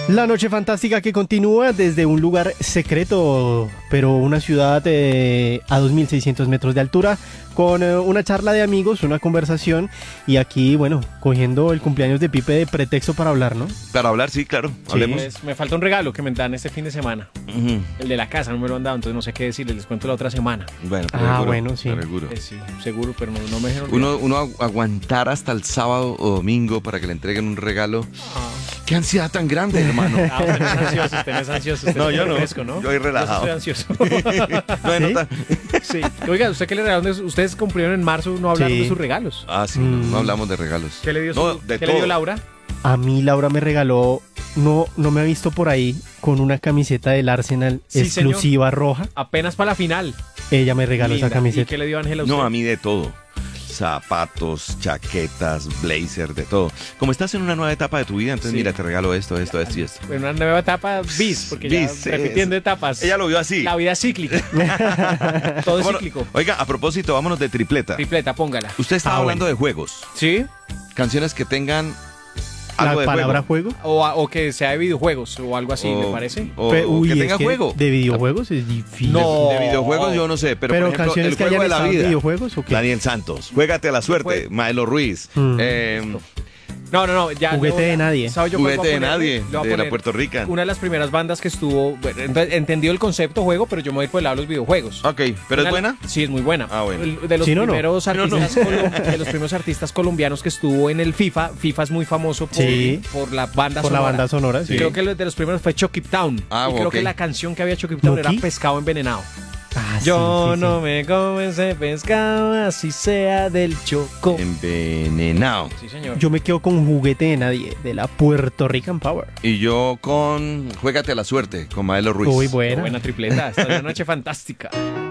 La noche fantástica que continúa desde un lugar secreto, pero una ciudad a 2.600 metros de altura, con una charla de amigos, una conversación, y aquí, bueno, cogiendo el cumpleaños de Pipe de pretexto para hablar, ¿no? Para hablar, sí, claro, hablemos. Pues, me falta un regalo que me dan este fin de semana. El de la casa, no me lo han dado, entonces no sé qué decirles, les cuento la otra semana. Bueno, bueno, sí. seguro. Sí, seguro, pero no me dejaron. Uno aguantar hasta el sábado o domingo para que le entreguen un regalo. ¡Qué ansiedad tan grande, hermano! Usted no es ansioso. No, yo no. Fresco, ¿no? Yo soy relajado. Yo soy ansioso. No hay nota. Sí. Oiga, ¿usted qué le regalaron? Ustedes cumplieron en marzo, no hablaron de sus regalos. Ah, sí, no hablamos de regalos. ¿Qué le dio, ¿qué le dio Laura? A mí Laura me regaló, no me ha visto por ahí, con una camiseta del Arsenal exclusiva roja. Apenas para la final. Ella me regaló esa camiseta. ¿Y qué le dio Ángela a usted? No, a mí de todo. Zapatos, chaquetas, blazer, de todo. Como estás en una nueva etapa de tu vida, entonces mira, te regalo esto y esto. En una nueva etapa bis, porque ya repitiendo etapas. Ella lo vio así. La vida es cíclica. Todo es cíclico. Oiga, a propósito, vámonos de tripleta. Tripleta, póngala. Usted estaba hablando de juegos. ¿Sí? Canciones que tengan algo de palabra juego. O que sea de videojuegos o algo así, me parece. O que tenga juego. De videojuegos es difícil. No. De videojuegos yo no sé, pero por ejemplo, canciones el que juego hayan de la estado en vida. videojuegos, ¿o qué? Daniel Santos, Juégate a la suerte, Maelo Ruiz. No, ya. Juguete de nadie. Juguete de nadie, de la Puerto Rica. Una de las primeras bandas que estuvo, entendió el concepto juego, pero yo me voy por el lado de los videojuegos. Ok, ¿pero es buena? Sí, es muy buena. Ah, bueno. De los primeros artistas de los primeros artistas colombianos que estuvo en el FIFA. FIFA es muy famoso por la banda sonora. Por la banda sonora, sí. Creo que de los primeros fue Chucky Town. Y creo que la canción que había Chucky Town era Pescado Envenenado. Yo no me como ese pescado, así sea del Choco. Envenenado. Sí, señor. Yo me quedo con Juguete de Nadie, de la Puerto Rican Power. Y yo con Juégate a la suerte, con Maelo Ruiz. Muy buena. Buena tripleta. Esta es una noche fantástica.